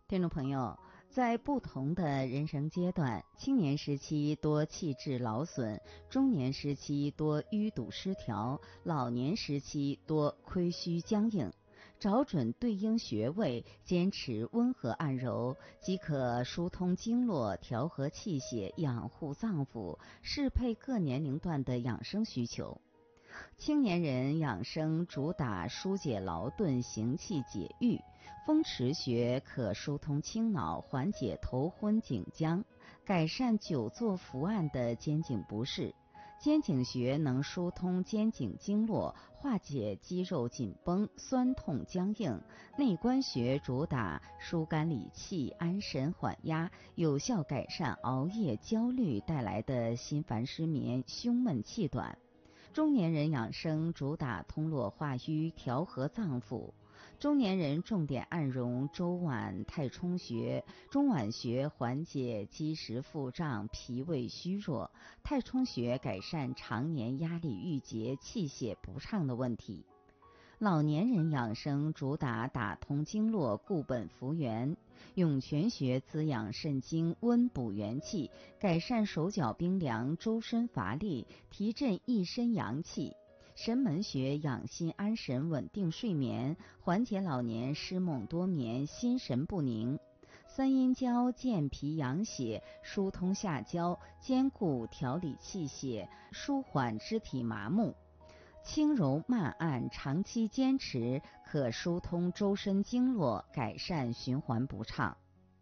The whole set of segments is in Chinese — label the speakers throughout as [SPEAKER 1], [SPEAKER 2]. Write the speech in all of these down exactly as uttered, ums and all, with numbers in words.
[SPEAKER 1] 听众朋友，在不同的人生阶段，青年时期多气滞劳损，中年时期多淤堵失调，老年时期多亏虚僵硬。找准对应穴位，坚持温和按揉，即可疏通经络、调和气血、养护脏腑，适配各年龄段的养生需求。青年人养生主打疏解劳顿、行气解郁。风池穴可疏通清脑，缓解头昏颈僵，改善久坐伏案的肩颈不适。肩颈穴能疏通肩颈经络，化解肌肉紧绷、酸痛僵硬。内关穴主打疏肝理气、安神缓压，有效改善熬夜、焦虑带来的心烦失眠、胸闷气短。中年人养生主打通络化瘀，调和脏腑。中年人重点按揉周脘太冲穴，中脘穴缓解积食腹胀、脾胃虚弱，太冲穴改善常年压力郁结、气血不畅的问题。老年人养生主打打通经络、固本扶元。涌泉穴滋养肾精、温补元气，改善手脚冰凉、周身乏力，提振一身阳气。神门穴养心安神，稳定睡眠，缓解老年失梦多眠、心神不宁。三阴交健脾养血，疏通下焦，兼顾调理气血，舒缓肢体麻木。轻柔慢按，长期坚持可疏通周身经络，改善循环不畅。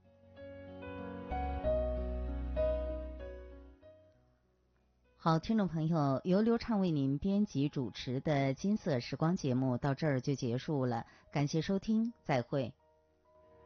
[SPEAKER 1] 好，听众朋友，由刘畅为您编辑主持的金色时光节目到这儿就结束了，感谢收听，再会。